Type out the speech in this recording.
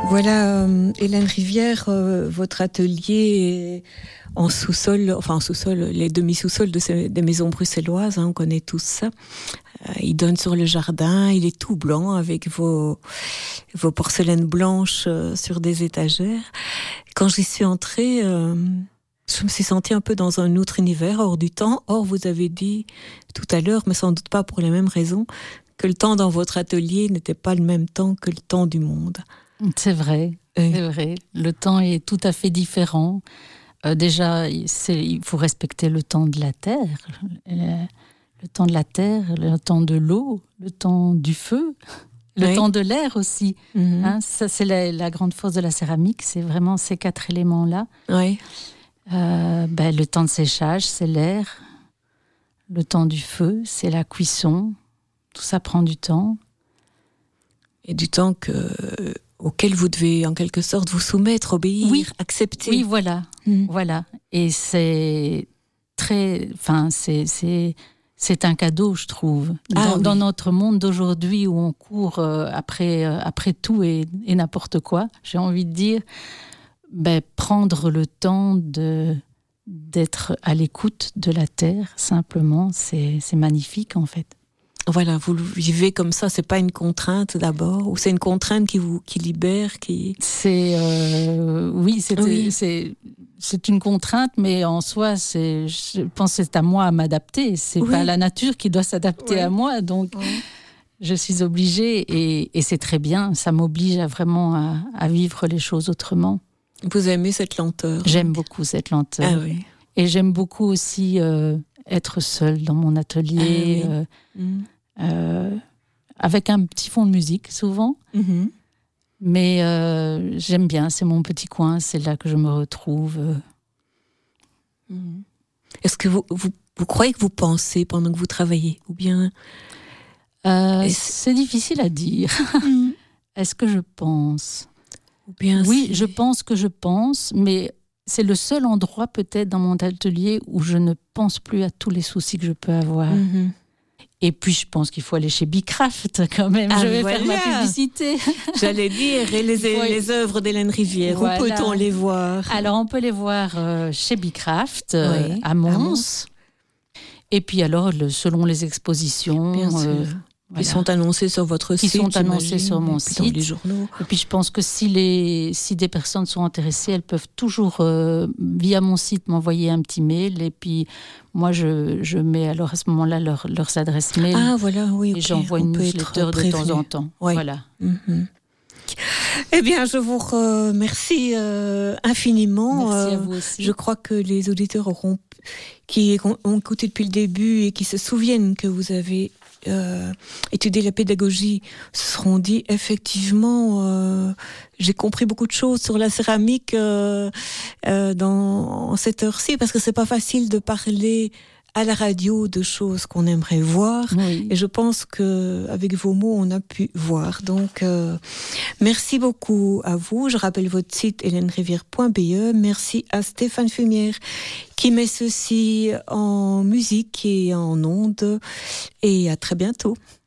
Voilà, Hélène Rivière, votre atelier est en sous-sol, les demi-sous-sols des maisons bruxelloises, on connaît tous ça. Il donne sur le jardin, il est tout blanc avec vos porcelaines blanches sur des étagères. Quand j'y suis entrée, je me suis sentie un peu dans un autre univers, hors du temps. Or, vous avez dit tout à l'heure, mais sans doute pas pour les mêmes raisons, que le temps dans votre atelier n'était pas le même temps que le temps du monde. C'est vrai, c'est vrai. Le temps est tout à fait différent. Déjà, il faut respecter le temps de la terre, le temps de la terre, le temps de l'eau, le temps du feu, le temps de l'air aussi. Mm-hmm. Ça, c'est la grande force de la céramique, c'est vraiment ces 4 éléments-là. Oui. Le temps de séchage, c'est l'air. Le temps du feu, c'est la cuisson. Tout ça prend du temps. Et du temps auquel vous devez en quelque sorte vous soumettre, obéir, accepter. Oui, voilà. Voilà. Et c'est très, c'est un cadeau, je trouve. Dans notre monde d'aujourd'hui où on court après tout et n'importe quoi, j'ai envie de dire, prendre le temps d'être à l'écoute de la terre, simplement, c'est magnifique en fait. Voilà, vous le vivez comme ça, c'est pas une contrainte d'abord, ou c'est une contrainte qui libère, qui... C'est une contrainte, mais en soi, je pense que c'est à moi à m'adapter. C'est pas la nature qui doit s'adapter à moi, donc je suis obligée, et c'est très bien. Ça m'oblige à vivre les choses autrement. Vous aimez cette lenteur? J'aime beaucoup cette lenteur. Ah oui. Et j'aime beaucoup aussi être seule dans mon atelier. Avec un petit fond de musique souvent, mais j'aime bien, c'est mon petit coin, c'est là que je me retrouve. Est-ce que vous croyez que vous pensez pendant que vous travaillez, ou bien c'est difficile à dire. Est-ce que je pense? Ou bien oui, je pense que je pense, mais c'est le seul endroit peut-être dans mon atelier où je ne pense plus à tous les soucis que je peux avoir. Et puis, je pense qu'il faut aller chez Bicraft, quand même. Je vais faire ma publicité. J'allais dire, et les œuvres d'Hélène Rivière, où peut-on les voir? Alors, on peut les voir chez Bicraft, à Mons. Et puis, alors, selon les expositions... Bien sûr. Qui sont annoncées sur votre site. Qui sont annoncées sur mon site. Dans les journaux. Et puis, je pense que si des personnes sont intéressées, elles peuvent toujours, via mon site, m'envoyer un petit mail. Et puis, moi, je mets alors à ce moment-là leurs adresses mail. Ah, voilà, oui. Et j'envoie une newsletter de temps en temps. Oui. Voilà. Eh bien, je vous remercie infiniment. Merci à vous aussi. Je crois que les auditeurs qui ont écouté depuis le début et qui se souviennent que vous avez étudié la pédagogie se seront dit effectivement j'ai compris beaucoup de choses sur la céramique dans cette heure-ci, parce que c'est pas facile de parler à la radio de choses qu'on aimerait voir, et je pense que avec vos mots on a pu voir. Donc merci beaucoup à vous. Je rappelle votre site helenerivière.be. Merci à Stéphane Fumière qui met ceci en musique et en ondes, et à très bientôt.